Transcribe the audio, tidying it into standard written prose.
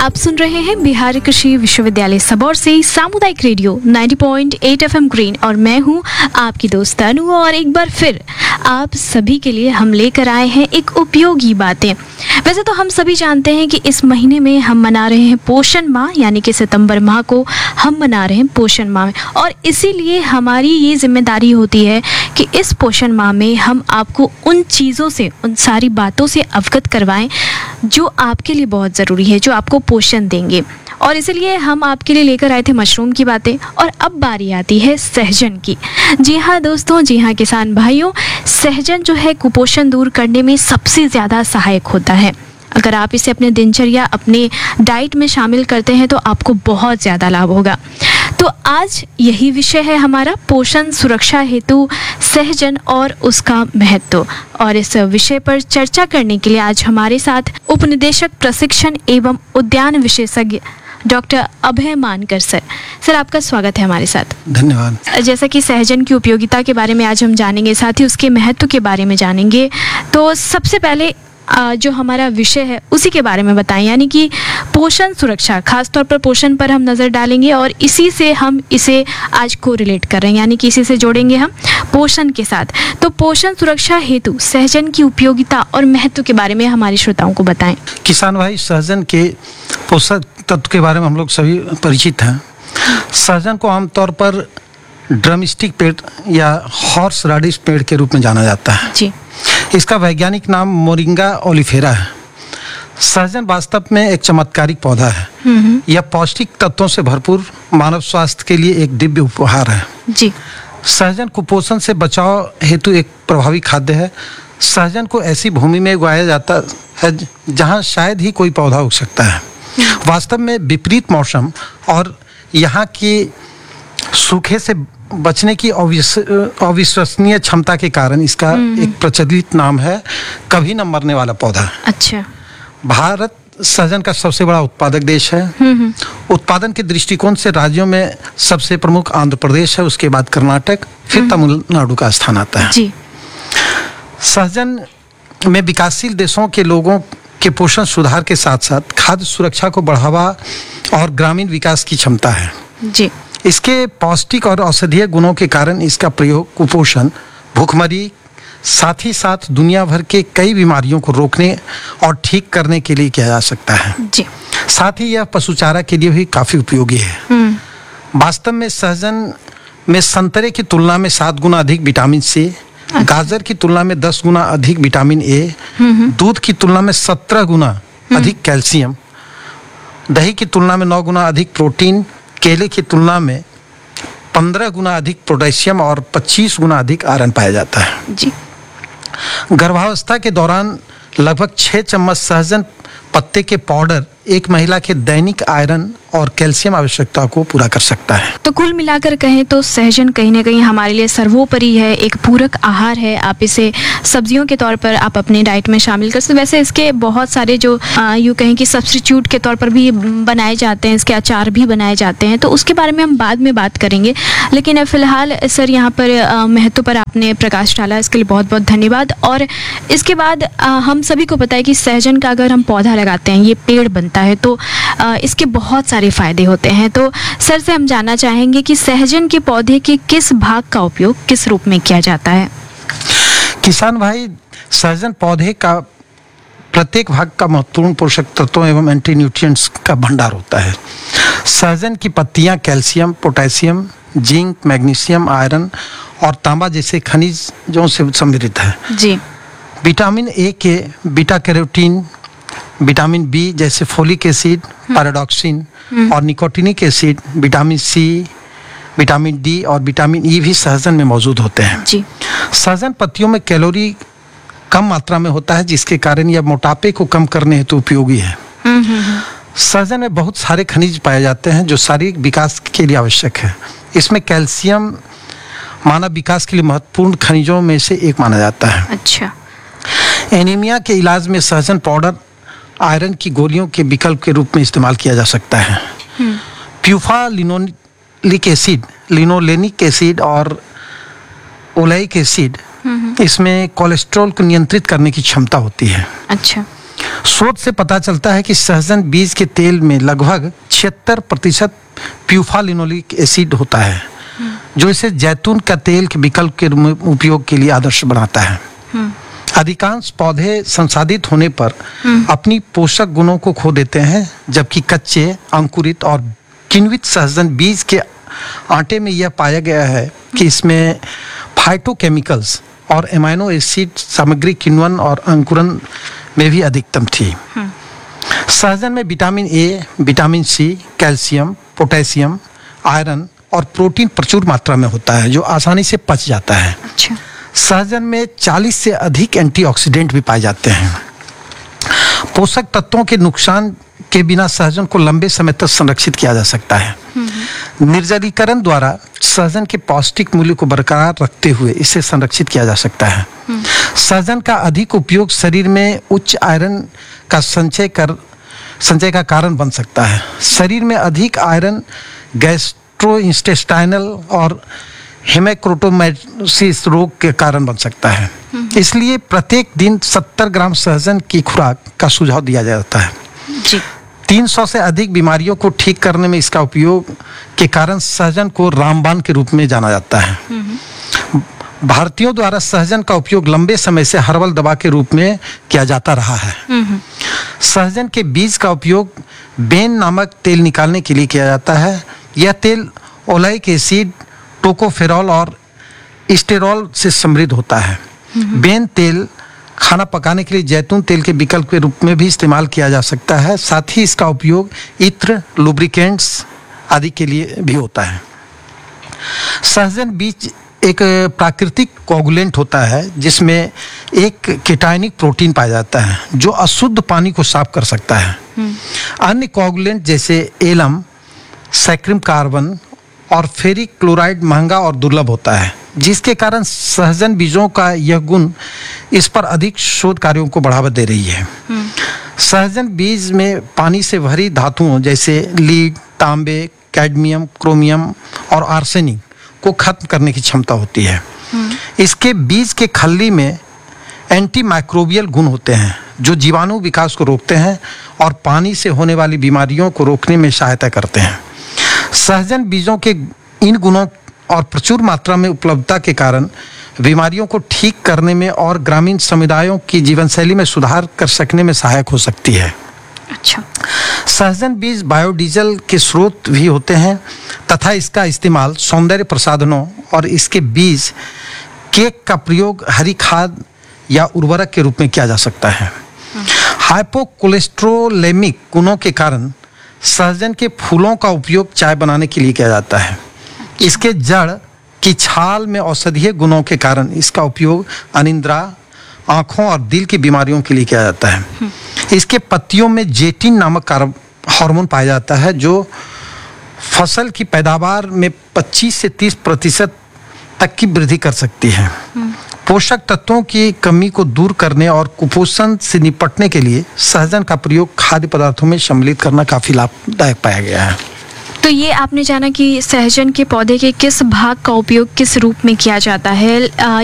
आप सुन रहे हैं बिहार कृषि विश्वविद्यालय सबौर से सामुदायिक रेडियो 90.8 FM ग्रीन और मैं हूं आपकी दोस्त अनु। और एक बार फिर आप सभी के लिए हम लेकर आए हैं एक उपयोगी बातें। वैसे तो हम सभी जानते हैं कि इस महीने में हम मना रहे हैं पोषण माह, यानी कि सितंबर माह को हम मना रहे हैं पोषण माह में, और इसीलिए हमारी ये जिम्मेदारी होती है कि इस पोषण माह में हम आपको उन चीज़ों से, उन सारी बातों से अवगत करवाएं जो आपके लिए बहुत ज़रूरी है, जो आपको पोषण देंगे। और इसीलिए हम आपके लिए लेकर आए थे मशरूम की बातें। और अब बारी आती है सहजन की। जी हाँ दोस्तों, जी हाँ किसान भाइयों, सहजन जो है कुपोषण दूर करने में सबसे ज़्यादा सहायक होता है। अगर आप इसे अपने दिनचर्या, अपने डाइट में शामिल करते हैं तो आपको बहुत ज़्यादा लाभ होगा। तो आज यही विषय है हमारा, पोषण सुरक्षा हेतु सहजन और उसका महत्व। और इस विषय पर चर्चा करने के लिए आज हमारे साथ उपनिदेशक प्रशिक्षण एवं उद्यान विशेषज्ञ डॉक्टर अभय मानकर सर आपका स्वागत है हमारे साथ। धन्यवाद। जैसा कि सहजन की उपयोगिता के बारे में आज हम जानेंगे, साथ ही उसके महत्व के बारे में जानेंगे। तो सबसे पहले जो हमारा विषय है उसी के बारे में बताएं, यानी कि पोषण सुरक्षा। खास तौर पर पोषण पर हम नज़र डालेंगे और इसी से हम इसे आज को रिलेट कर रहे हैं, यानी कि इसी से जोड़ेंगे हम पोषण के साथ। तो पोषण सुरक्षा हेतु सहजन की उपयोगिता और महत्व के बारे में हमारे श्रोताओं को बताएं। किसान भाई, सहजन के पोषक तत्व के बारे में हम लोग सभी परिचित हैं। सहजन को आमतौर पर ड्रमस्टिक पेड़ या हॉर्स राडिश पेड़ के रूप में जाना जाता है जी। इसका वैज्ञानिक नाम मोरिंगा ओलिफेरा है। सहजन वास्तव में एक चमत्कारिक पौधा है। यह पौष्टिक तत्वों से भरपूर मानव स्वास्थ्य के लिए एक दिव्य उपहार है जी। सहजन कुपोषण से बचाव हेतु एक प्रभावी खाद्य है। सहजन को ऐसी भूमि में उगाया जाता है जहां शायद ही कोई पौधा उग सकता है। वास्तव में विपरीत मौसम और यहाँ की सूखे से बचने की अविश्वसनीय क्षमता के कारण इसका एक प्रचलित नाम है कभी न मरने वाला पौधा। अच्छा। भारत सहजन का सबसे बड़ा उत्पादक देश है। उत्पादन के दृष्टिकोण से राज्यों में सबसे प्रमुख आंध्र प्रदेश है, उसके बाद कर्नाटक, फिर तमिलनाडु का स्थान आता है जी। सहजन में विकासशील देशों के लोगों के पोषण सुधार के साथ साथ खाद्य सुरक्षा को बढ़ावा और ग्रामीण विकास की क्षमता है जी। इसके पौष्टिक और औषधीय गुणों के कारण इसका प्रयोग कुपोषण, भूखमरी, साथ ही साथ दुनिया भर के कई बीमारियों को रोकने और ठीक करने के लिए किया जा सकता है जी। साथ ही यह पशुचारा के लिए भी काफी उपयोगी है। वास्तव में सहजन में संतरे की तुलना में 7 गुना अधिक विटामिन सी, गाजर की तुलना में 10 गुना अधिक विटामिन ए, दूध की तुलना में 17 गुना अधिक कैल्शियम, दही की तुलना में 9 गुना अधिक प्रोटीन, केले की तुलना में 15 गुना अधिक पोटेशियम और 25 गुना अधिक आयरन पाया जाता है जी। गर्भावस्था के दौरान लगभग 6 चम्मच सहजन पत्ते के पाउडर एक महिला के दैनिक आयरन और कैल्शियम आवश्यकता को पूरा कर सकता है। तो कुल मिलाकर कहें तो सहजन कहीं ना कहीं हमारे लिए सर्वोपरि है, एक पूरक आहार है। आप इसे सब्जियों के तौर पर आप अपने डाइट में शामिल कर सकते। वैसे इसके बहुत सारे जो यूँ कहें कि सब्स्टिट्यूट के तौर पर भी बनाए जाते हैं, इसके अचार भी बनाए जाते हैं, तो उसके बारे में हम बाद में बात करेंगे। लेकिन फिलहाल सर यहाँ पर महत्व पर आपने प्रकाश डाला, इसके लिए बहुत बहुत धन्यवाद। और इसके बाद हम सभी को पता है कि सहजन का अगर हम पौधा लगाते हैं, ये पेड़ बनता है, तो इसके बहुत सारे फायदे होते हैं। तो सर से हम जानना चाहेंगे कि सहजन के पौधे के किस भाग का उपयोग किस रूप में किया जाता है। किसान भाई, सहजन पौधे का प्रत्येक भाग का महत्वपूर्ण पोषक तत्वों एवं एंटी न्यूट्रिएंट्स का भंडार होता है। सहजन की पत्तियां calcium, potassium, zinc, magnesium, iron और तांबा जैसे खनिजों से समृद्ध है जी। विटामिन ए के बीटा कैरोटीन, विटामिन बी जैसे फोलिक एसिड, पैराडॉक्सिन और nicotinic acid, vitamin C, vitamin D और विटामिन ई भी सहजन में मौजूद होते हैं जी। सहजन पत्तियों में कैलोरी कम मात्रा में होता है, जिसके कारण यह मोटापे को कम करने हेतु उपयोगी है। सहजन में बहुत सारे खनिज पाए जाते हैं जो शारीरिक विकास के लिए आवश्यक है। इसमें कैल्शियम मानव विकास के लिए महत्वपूर्ण खनिजों में से एक माना जाता है। अच्छा। एनीमिया के इलाज में सहजन पाउडर आयरन की गोलियों के विकल्प के रूप में इस्तेमाल किया जा सकता है। PUFA linoleic acid, linolenic acid और ओलेइक एसिड, इसमें कोलेस्ट्रॉल को नियंत्रित करने की क्षमता होती है। अच्छा। शोध से पता चलता है कि सहजन बीज के तेल में लगभग 76% प्यूफालिनोलिक एसिड होता है, जो इसे जैतून का तेल के विकल्प के रूप में उपयोग के लिए आदर्श बनाता है। अधिकांश पौधे संसाधित होने पर अपनी पोषक गुणों को खो देते हैं, जबकि कच्चे, अंकुरित और किण्वित सहजन बीज के आटे में यह पाया गया है कि इसमें फाइटोकेमिकल्स और एमाइनो एसिड सामग्री किण्वन और अंकुरन में भी अधिकतम थी। सहजन में vitamin A, vitamin C, calcium, potassium, iron और प्रोटीन प्रचुर मात्रा में होता है, जो आसानी से पच जाता है। अच्छा। सहजन में 40 से अधिक एंटीऑक्सीडेंट भी पाए जाते हैं। पोषक तत्वों के नुकसान के बिना सहजन को लंबे समय तक संरक्षित किया जा सकता है। निर्जलीकरण द्वारा सहजन के पौष्टिक मूल्य को बरकरार रखते हुए इसे संरक्षित किया जा सकता है। सहजन का अधिक उपयोग शरीर में उच्च आयरन का संचय का कारण बन सकता है। शरीर में अधिक आयरन गैस्ट्रोइंटेस्टाइनल और हेमेक्रोटोमाइसिस रोग के कारण बन सकता है। इसलिए प्रत्येक दिन 70 ग्राम सहजन की खुराक का सुझाव दिया जाता है। जी। 300 से अधिक बीमारियों को ठीक करने में इसका उपयोग के कारण सहजन को रामबाण के रूप में जाना जाता है। भारतीयों द्वारा सहजन का उपयोग लंबे समय से हर्बल दवा के रूप में किया जाता रहा है। सहजन के बीज का उपयोग बेन नामक तेल निकालने के लिए किया जाता है। यह तेल ओलेइक एसिड, टोकोफेरॉल और स्टेरॉल से समृद्ध होता है। बेन तेल खाना पकाने के लिए जैतून तेल के विकल्प के रूप में भी इस्तेमाल किया जा सकता है। साथ ही इसका उपयोग इत्र, लुब्रिकेंट्स आदि के लिए भी होता है। सहजन बीज एक प्राकृतिक कोगुलेंट होता है, जिसमें एक केटायनिक प्रोटीन पाया जाता है जो अशुद्ध पानी को साफ कर सकता है। अन्य कोगुलेंट जैसे एलम, सैक्रिम कार्बन और फेरिक क्लोराइड महंगा और दुर्लभ होता है, जिसके कारण सहजन बीजों का यह गुण इस पर अधिक शोध कार्यों को बढ़ावा दे रही है। सहजन बीज में पानी से भरी धातुओं जैसे लीड, तांबे, कैडमियम, क्रोमियम और आर्सेनिक को खत्म करने की क्षमता होती है। इसके बीज के खल्ली में एंटी माइक्रोबियल गुण होते हैं, जो जीवाणु विकास को रोकते हैं और पानी से होने वाली बीमारियों को रोकने में सहायता करते हैं। सहजन बीजों के इन गुणों और प्रचुर मात्रा में उपलब्धता के कारण बीमारियों को ठीक करने में और ग्रामीण समुदायों की जीवनशैली में सुधार कर सकने में सहायक हो सकती है। अच्छा। सहजन बीज बायोडीजल के स्रोत भी होते हैं तथा इसका इस्तेमाल सौंदर्य प्रसाधनों और इसके बीज केक का प्रयोग हरी खाद या उर्वरक के रूप में किया जा सकता है। हाइपोकोलेस्ट्रोलेमिक गुणों के कारण सहजन के फूलों का उपयोग चाय बनाने के लिए किया जाता है। इसके जड़ की छाल में औषधीय गुणों के कारण इसका उपयोग अनिद्रा, आँखों और दिल की बीमारियों के लिए किया जाता है। इसके पत्तियों में जेटिन नामक हार्मोन पाया जाता है, जो फसल की पैदावार में 25 से 30% तक की वृद्धि कर सकती है। पोषक तत्वों की कमी को दूर करने और कुपोषण से निपटने के लिए सहजन का प्रयोग खाद्य पदार्थों में सम्मिलित करना काफी लाभदायक पाया गया है। तो ये आपने जाना कि सहजन के पौधे के किस भाग का उपयोग किस रूप में किया जाता है।